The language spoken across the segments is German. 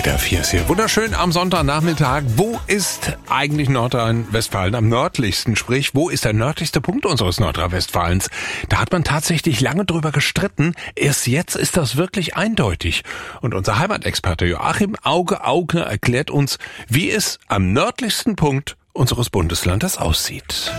WDR 4 ist hier. Wunderschön am Sonntagnachmittag. Wo ist eigentlich Nordrhein-Westfalen am nördlichsten? Sprich, wo ist der nördlichste Punkt unseres Nordrhein-Westfalens? Da hat man tatsächlich lange drüber gestritten. Erst jetzt ist das wirklich eindeutig. Und unser Heimatexperte Joachim Auge-Augner erklärt uns, wie es am nördlichsten Punkt unseres Bundeslandes aussieht.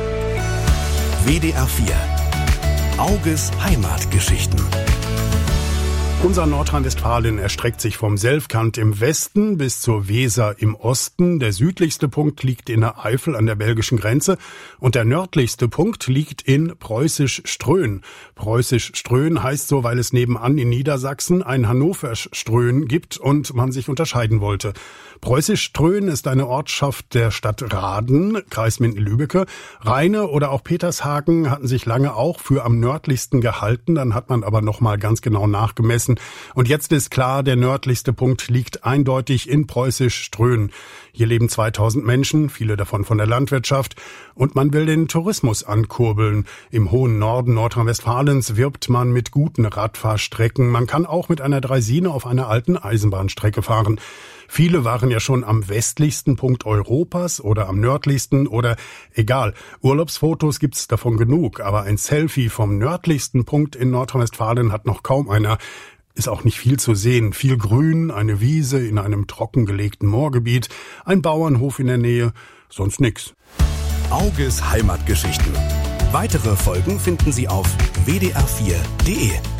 WDR 4. Auges Heimatgeschichten. Unser Nordrhein-Westfalen erstreckt sich vom Selfkant im Westen bis zur Weser im Osten. Der südlichste Punkt liegt in der Eifel an der belgischen Grenze und der nördlichste Punkt liegt in Preußisch-Ströhen. Preußisch-Ströhen heißt so, weil es nebenan in Niedersachsen ein Hannovers-Ströhen gibt und man sich unterscheiden wollte. Preußisch-Ströhen ist eine Ortschaft der Stadt Rahden, Kreis Minden-Lübbecke. Rheine oder auch Petershagen hatten sich lange auch für am nördlichsten gehalten, dann hat man aber noch mal ganz genau nachgemessen. Und jetzt ist klar, der nördlichste Punkt liegt eindeutig in Preußisch-Ströhen. Hier leben 2000 Menschen, viele davon von der Landwirtschaft. Und man will den Tourismus ankurbeln. Im hohen Norden Nordrhein-Westfalens wirbt man mit guten Radfahrstrecken. Man kann auch mit einer Draisine auf einer alten Eisenbahnstrecke fahren. Viele waren ja schon am westlichsten Punkt Europas oder am nördlichsten oder egal. Urlaubsfotos gibt's davon genug, aber ein Selfie vom nördlichsten Punkt in Nordrhein-Westfalen hat noch kaum einer. Ist auch nicht viel zu sehen. Viel Grün, eine Wiese in einem trockengelegten Moorgebiet, ein Bauernhof in der Nähe, sonst nix. Auges Heimatgeschichten. Weitere Folgen finden Sie auf wdr4.de.